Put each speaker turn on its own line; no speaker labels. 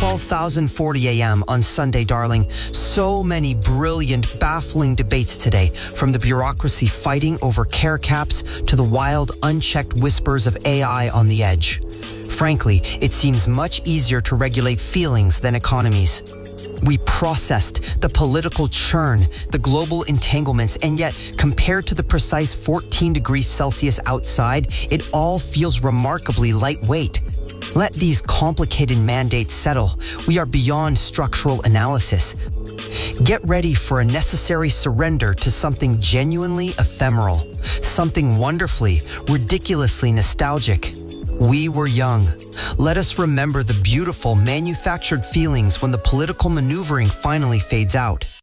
12,040 a.m. on Sunday, darling. So many brilliant, baffling debates today, from the bureaucracy fighting over care caps to the wild, unchecked whispers of AI on the edge. Frankly, it seems much easier to regulate feelings than economies. We processed the political churn, the global entanglements, and yet, compared to the precise 14 degrees Celsius outside, it all feels remarkably lightweight. Let these complicated mandates settle. We are beyond structural analysis. Get ready for a necessary surrender to something genuinely ephemeral, something wonderfully, ridiculously nostalgic. We were young. Let us remember the beautiful, manufactured feelings when the political maneuvering finally fades out.